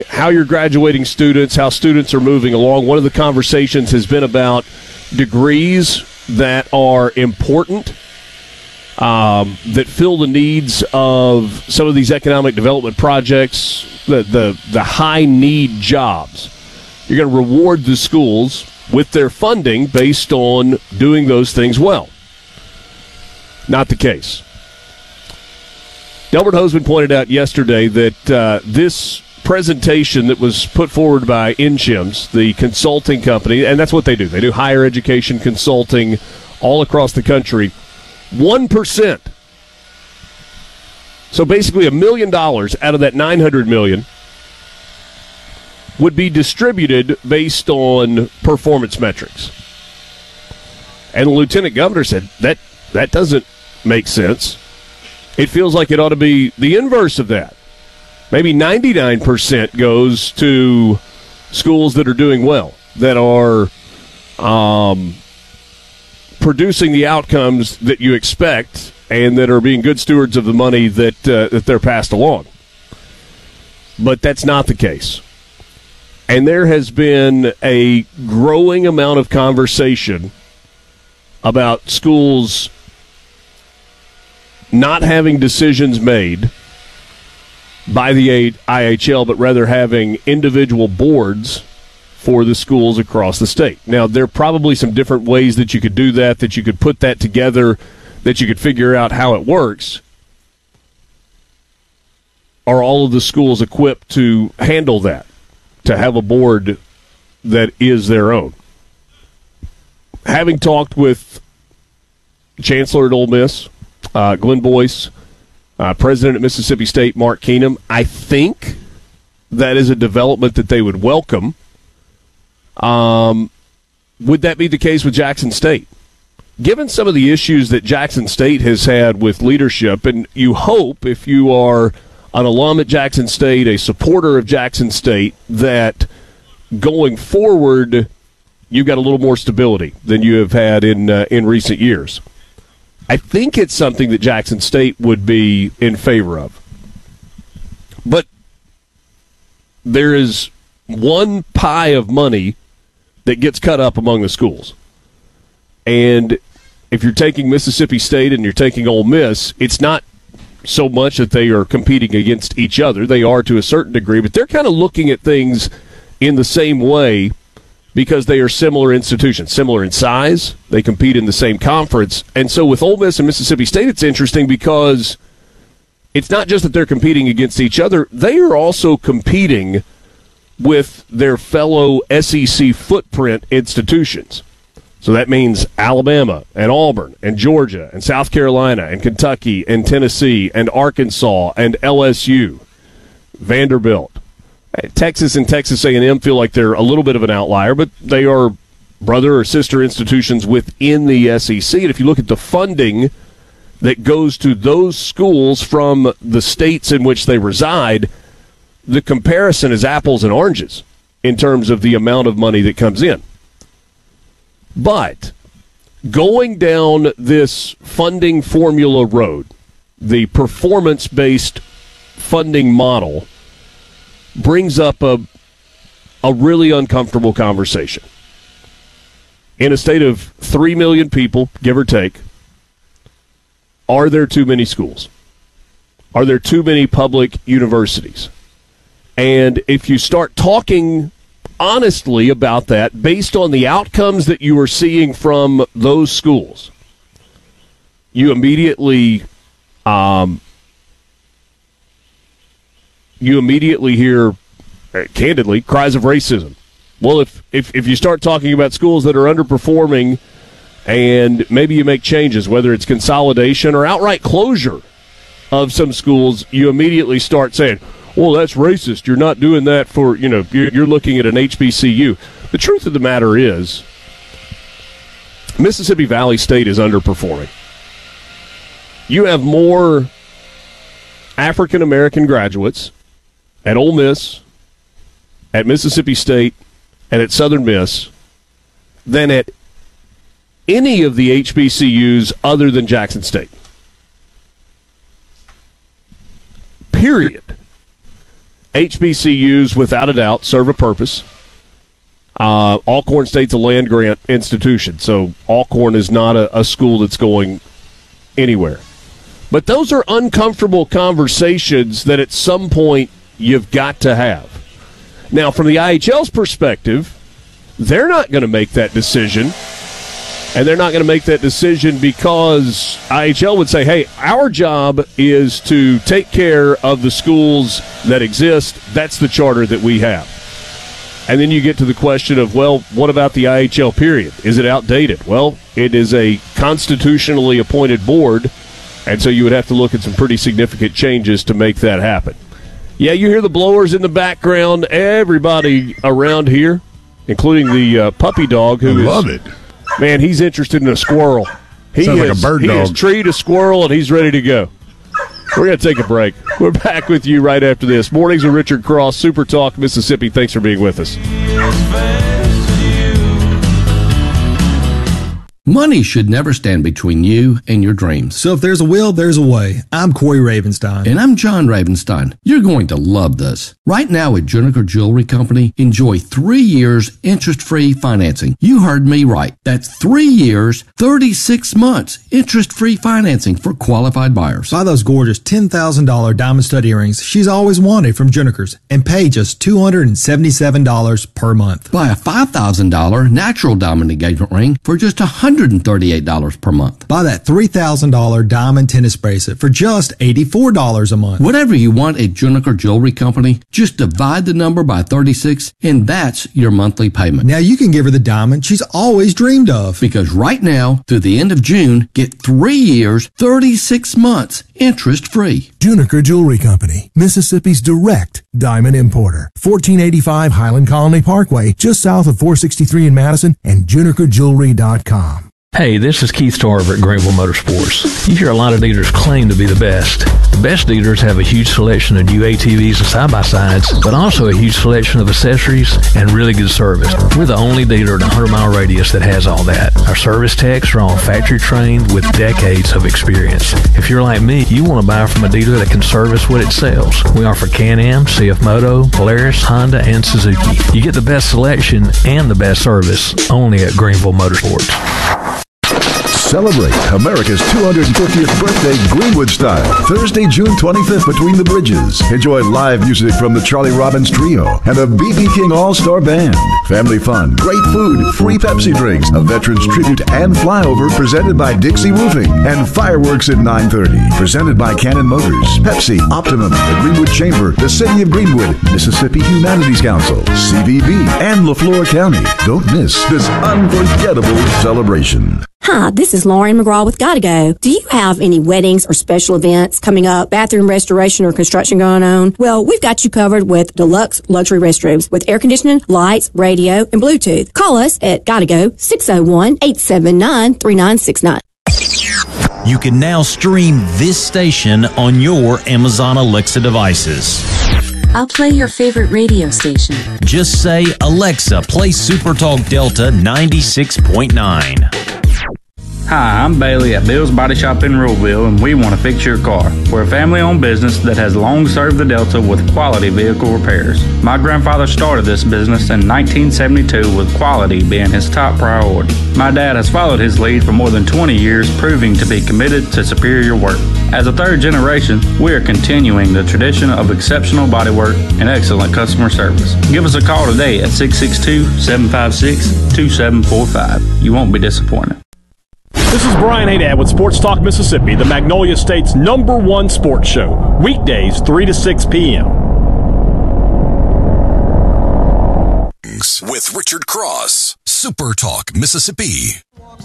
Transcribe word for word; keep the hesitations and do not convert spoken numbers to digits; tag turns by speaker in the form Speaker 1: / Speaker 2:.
Speaker 1: how you're graduating students, how students are moving along. One of the conversations has been about degrees that are important, um, that fill the needs of some of these economic development projects, the, the, the high-need jobs. You're going to reward the schools with their funding based on doing those things well. Not the case. Delbert Hoseman pointed out yesterday that uh, this presentation that was put forward by N C H I M S, the consulting company, and that's what they do. They do higher education consulting all across the country. one percent. So basically a million dollars out of that nine hundred million dollars would be distributed based on performance metrics. And the lieutenant governor said that that doesn't make sense. It feels like it ought to be the inverse of that. Maybe ninety-nine percent goes to schools that are doing well, that are um, producing the outcomes that you expect and that are being good stewards of the money that uh, that they're passed along. But that's not the case. And there has been a growing amount of conversation about schools not having decisions made by the I H L, but rather having individual boards for the schools across the state. Now, there are probably some different ways that you could do that, that you could put that together, that you could figure out how it works. Are all of the schools equipped to handle that, to have a board that is their own? Having talked with Chancellor at Ole Miss, uh, Glenn Boyce, uh, President at Mississippi State, Mark Keenum, I think that is a development that they would welcome. Um, would that be the case with Jackson State? Given some of the issues that Jackson State has had with leadership, and you hope if you are an alum at Jackson State, a supporter of Jackson State, that going forward you've got a little more stability than you have had in uh, in recent years. I think it's something that Jackson State would be in favor of. But there is one pie of money that gets cut up among the schools. And if you're taking Mississippi State and you're taking Ole Miss, it's not so much that they are competing against each other. They are to a certain degree, but they're kind of looking at things in the same way because they are similar institutions, similar in size. They compete in the same conference. And so with Ole Miss and Mississippi State, it's interesting because it's not just that they're competing against each other. They are also competing with their fellow S E C footprint institutions. So that means Alabama and Auburn and Georgia and South Carolina and Kentucky and Tennessee and Arkansas and L S U, Vanderbilt. Texas and Texas A and M feel like they're a little bit of an outlier, but they are brother or sister institutions within the S E C. And if you look at the funding that goes to those schools from the states in which they reside, the comparison is apples and oranges in terms of the amount of money that comes in. But going down this funding formula road, the performance-based funding model, brings up a a really uncomfortable conversation. In a state of three million people, give or take, are there too many schools? Are there too many public universities? And if you start talking honestly about that based on the outcomes that you are seeing from those schools, you immediately um, you immediately hear, uh, candidly, cries of racism. Well, if, if, if you start talking about schools that are underperforming and maybe you make changes, whether it's consolidation or outright closure of some schools, you immediately start saying, well, that's racist. You're not doing that for, you know, you're, you're looking at an H B C U. The truth of the matter is, Mississippi Valley State is underperforming. You have more African-American graduates at Ole Miss, at Mississippi State, and at Southern Miss than at any of the H B C Us other than Jackson State. Period. H B C Us, without a doubt, serve a purpose. Uh, Alcorn State's a land-grant institution, so Alcorn is not a, a school that's going anywhere. But those are uncomfortable conversations that at some point you've got to have. Now, from the I H L's perspective, they're not going to make that decision, and they're not going to make that decision because I H L would say, hey, our job is to take care of the schools that exist. That's the charter that we have. And then you get to the question of, well, what about the I H L period? Is it outdated? Well, it is a constitutionally appointed board, and so you would have to look at some pretty significant changes to make that happen. Yeah, you hear the blowers in the background. Everybody around here, including the uh, puppy dog, who
Speaker 2: I
Speaker 1: is,
Speaker 2: love it.
Speaker 1: Man, he's interested in a squirrel. He
Speaker 2: Sounds
Speaker 1: is,
Speaker 2: like a bird
Speaker 1: he
Speaker 2: dog.
Speaker 1: has treed a squirrel, and he's ready to go. We're going to take a break. We're back with you right after this. Mornings with Richard Cross, Super Talk Mississippi. Thanks for being with us.
Speaker 3: Money should never stand between you and your dreams.
Speaker 4: So if there's a will, there's a way. I'm Corey Ravenstein.
Speaker 3: And I'm John Ravenstein. You're going to love this. Right now at Juniker Jewelry Company, enjoy three years interest-free financing. You heard me right. That's three years, thirty-six months interest-free financing for qualified buyers.
Speaker 4: Buy those gorgeous ten thousand dollars diamond stud earrings she's always wanted from Juniker's and pay just two hundred seventy-seven dollars per month.
Speaker 3: Buy a five thousand dollars natural diamond engagement ring for just one hundred thirty-eight dollars per month.
Speaker 4: Buy that three thousand dollars diamond tennis bracelet for just eighty-four dollars a month.
Speaker 3: Whatever you want at Juniker Jewelry Company, just divide the number by thirty-six, and that's your monthly payment.
Speaker 4: Now you can give her the diamond she's always dreamed of.
Speaker 3: Because right now, through the end of June, get three years, thirty-six months, interest-free.
Speaker 5: Juniker Jewelry Company, Mississippi's direct diamond importer. fourteen eighty-five Highland Colony Parkway, just south of four sixty-three in Madison, and juniker jewelry dot com.
Speaker 6: Hey, this is Keith Tarver at Greenville Motorsports. You hear a lot of dealers claim to be the best. The best dealers have a huge selection of new A T Vs and side-by-sides, but also a huge selection of accessories and really good service. We're the only dealer in a hundred mile radius that has all that. Our service techs are all factory trained with decades of experience. If you're like me, you want to buy from a dealer that can service what it sells. We offer Can-Am, C F Moto, Polaris, Honda, and Suzuki. You get the best selection and the best service only at Greenville Motorsports.
Speaker 2: Celebrate America's two hundred fiftieth birthday Greenwood style. Thursday, June twenty-fifth, between the bridges. Enjoy live music from the Charlie Robbins Trio and the B B King All-Star Band. Family fun, great food, free Pepsi drinks, a Veterans Tribute and Flyover presented by Dixie Roofing, and fireworks at nine thirty. Presented by Cannon Motors, Pepsi, Optimum, the Greenwood Chamber, the City of Greenwood, Mississippi Humanities Council, C V B, and LaFleur County. Don't miss this unforgettable celebration.
Speaker 7: Hi, this is Lauren McGraw with Gotta Go. Do you have any weddings or special events coming up, bathroom restoration or construction going on? Well, we've got you covered with deluxe luxury restrooms with air conditioning, lights, radio, and Bluetooth. Call us at Gotta Go, six oh one, eight seven nine, three nine six nine.
Speaker 8: You can now stream this station on your Amazon Alexa devices.
Speaker 9: I'll play your favorite radio station.
Speaker 8: Just say, Alexa, play Super Talk Delta ninety-six point nine.
Speaker 10: Hi, I'm Bailey at Bill's Body Shop in Ruleville, and we want to fix your car. We're a family-owned business that has long served the Delta with quality vehicle repairs. My grandfather started this business in nineteen seventy-two with quality being his top priority. My dad has followed his lead for more than twenty years, proving to be committed to superior work. As a third generation, we are continuing the tradition of exceptional bodywork and excellent customer service. Give us a call today at six six two, seven five six, two seven four five. You won't be disappointed.
Speaker 11: This is Brian Haydad with Sports Talk Mississippi, the Magnolia State's number one sports show. Weekdays, three to six p.m.
Speaker 12: With Richard Cross, Super Talk Mississippi.